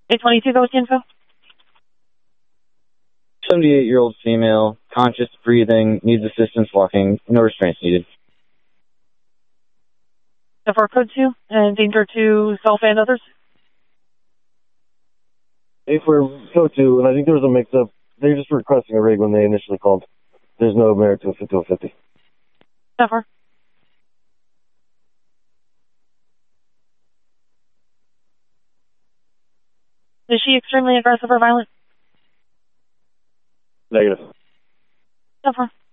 822, go with the info. 78-year-old female, conscious, breathing, needs assistance walking, no restraints needed. 4 code 2, and danger to self and others. 8-4 code 2, and I think there was a mix-up. They were just requesting a rig when they initially called. There's no merit to a 50. 4. Is she extremely aggressive or violent? Negative. 4.